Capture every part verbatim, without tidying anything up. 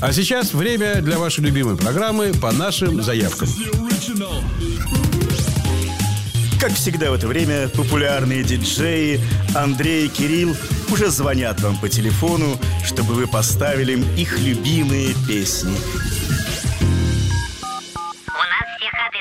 А сейчас время для вашей любимой программы «По нашим заявкам». Как всегда в это время популярные диджеи Андрей и Кирилл уже звонят вам по телефону, чтобы вы поставили им их любимые песни. У нас все ходы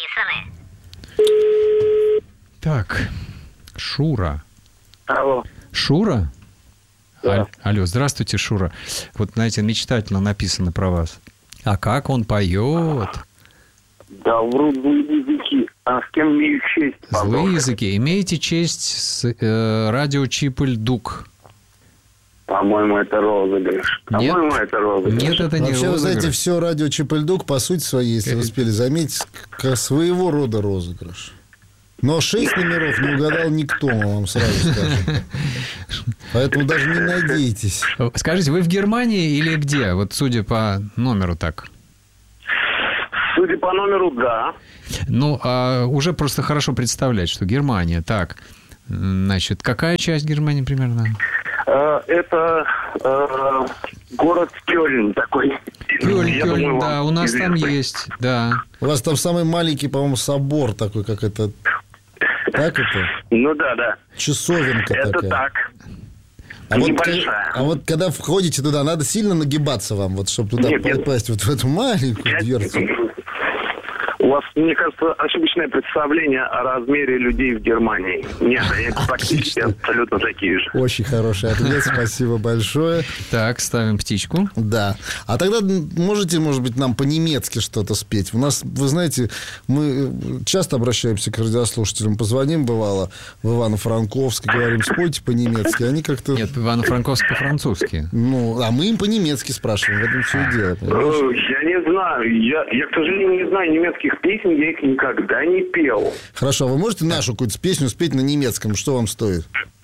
записаны. Так, Шура. Алло. Шура? Да. А- алло, здравствуйте, Шура. Вот, знаете, мечтательно написано про вас. А как он поет? Да, врут злые языки. А с кем имею честь? Злые языки. Имеете честь с э, радио Чип-Ль-Дук. По-моему, это розыгрыш. Нет. По-моему, это розыгрыш. Нет, это не Вообще, вы знаете, розыгрыш. все радио Чип-Ль-Дук, по сути своей, если вы успели заметить, как своего рода розыгрыш. Но шесть номеров не угадал никто, мы вам сразу скажем. Поэтому даже не надейтесь. Скажите, вы в Германии или где? Вот судя по номеру так. Судя по номеру, да. Ну, а уже просто хорошо представлять, что Германия. Так, значит, какая часть Германии примерно? Э, Это э, город Кёльн такой. Кёльн, Я Кёльн, думаю, да, вам у нас там известный. есть, да. У вас там самый маленький, по-моему, собор такой, как это... Так это? Ну да, да. Часовенка Это такая. так. А вот, Небольшая. а вот когда входите туда, надо сильно нагибаться вам, вот, чтобы туда Нет, нет. попасть, вот в эту маленькую Я- дверцу. У вас, мне кажется, ошибочное представление о размере людей в Германии. Нет, они практически Отлично. абсолютно такие же. Очень хороший ответ, спасибо большое. Так, ставим птичку. Да. А тогда можете, может быть, нам по-немецки что-то спеть? У нас, вы знаете, мы часто обращаемся к радиослушателям, позвоним, бывало, в Ивано-Франковск, говорим, спойте по-немецки. Они как-то... Нет, Ивано-Франковск по-французски. Ну, а мы им по-немецки спрашиваем, в этом все и дело. понимаешь? Э, Я не знаю. Я, я, к сожалению, не знаю немецких песен, я их никогда не пел. Хорошо, а вы можете нашу какую-то песню спеть на немецком? Что вам стоит?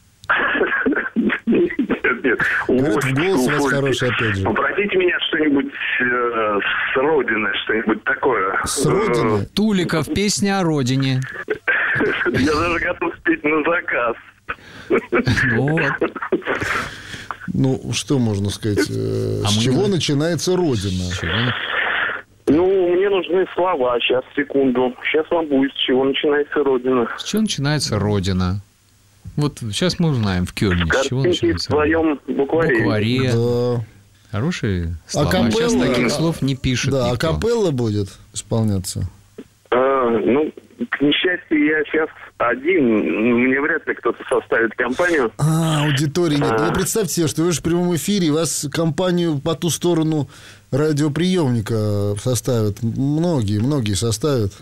Нет, нет. Говорят, Ой, голос у вас ой, хороший, опять же. Попросите меня что-нибудь э, с родины, что-нибудь такое. С родины? Туликов, песня о родине. Э, Я даже готов спеть на заказ. Вот. Ну, что можно сказать? Э, А С мы чего не- начинается Родина? Ну, мне нужны слова. Сейчас, секунду. Сейчас вам будет, с чего начинается родина. С чего начинается Родина? Вот сейчас мы узнаем в Кёльне, с чего Картинки в начинается Родина. своем букваре. Букваре. Да, Хорошие слова. Акапелла. Сейчас таких слов не пишет да, а никто. капелла будет исполняться. А, ну, к несчастью, я сейчас один. Мне вряд ли кто-то составит компанию. А, аудитории нет. А. Вы представьте себе, что вы же в прямом эфире, вас компанию по ту сторону радиоприемника составят. Многие, многие составят.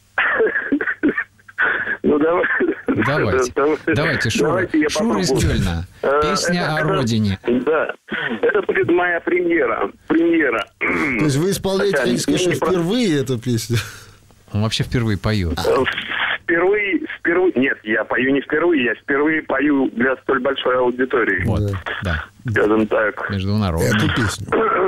Ну, давай. Давайте. Давайте, Шура. Давайте я Шура из попробую. Кёльна. Э, Песня это- о это- родине. Да. Это будет моя премьера. Премьера. То есть вы исполняете, Хотя, хотите сказать, что не про- впервые эту песню? Он вообще впервые поет. Впервые, впервые... Нет, я пою не впервые, я впервые пою для столь большой аудитории. Вот, Да. да. Скажем так. Международный. Эту песню.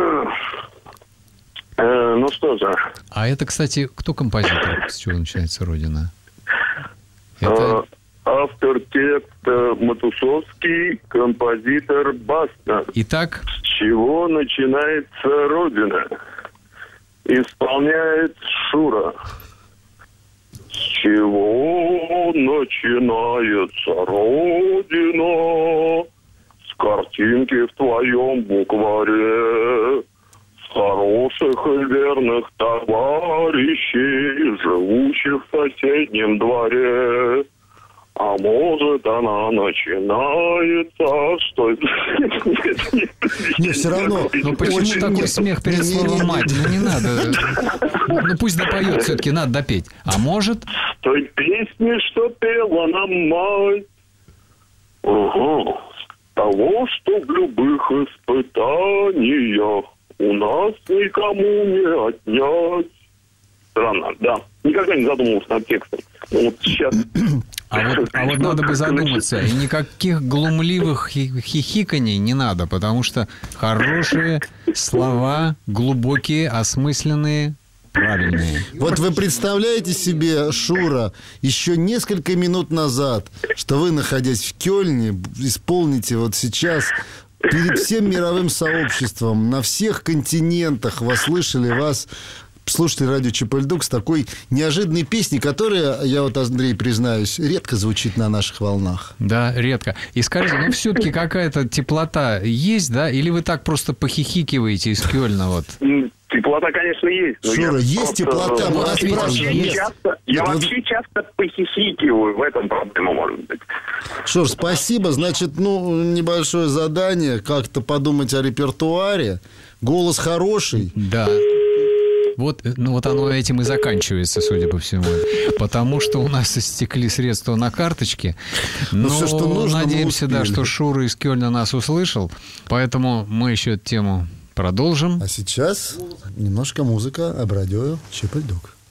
Э, Ну что же. А это, кстати, кто композитор? С чего начинается Родина? Э, Это Автор текста Матусовский, композитор Баста. Итак, С чего начинается Родина? Исполняет Шура. С чего начинается Родина? С картинки в твоем букваре. С хороших и верных товарищей, живущих в соседнем дворе. А может, она начинается, что... Не, все равно. ну почему очень такой нет. смех перед Не-не-не. словом «мать»? Ну не надо. Ну пусть допоет все-таки, надо допеть. А может... той песни, что пела нам мать. Ага. С того, что в любых испытаниях у нас никому не отнять. Странно, да. Никогда не задумывался над текстом. Но вот сейчас... А вот, а вот надо бы задуматься. И никаких глумливых хи- хихиканий не надо, потому что хорошие слова, глубокие, осмысленные, правильные. Вот вы представляете себе, Шура, еще несколько минут назад, что вы, находясь в Кёльне, исполните вот сейчас перед всем мировым сообществом на всех континентах вас слышали, вас слушатели радио Чип-Эль-Дук с такой неожиданной песней, которая, я вот, Андрей, признаюсь, редко звучит на наших волнах. Да, редко. И скажите, ну все-таки какая-то теплота есть, да? Или вы так просто похихикиваете из Кёльна вот? Теплота, конечно, есть. Шура, есть просто... теплота, мы вас Я спрашиваем. вообще, часто, я Нет, вообще вот... часто похихикиваю, в этом проблема может быть. Шур, спасибо. Значит, ну, небольшое задание, как-то подумать о репертуаре. Голос хороший. Да. Вот, ну вот оно этим и заканчивается, судя по всему. Потому что у нас истекли средства на карточке. Но все, что нужно, надеемся, да, что Шура из Кёльна нас услышал. Поэтому мы еще эту тему продолжим. А сейчас немножко музыка об радио Чип-Эль-Дук.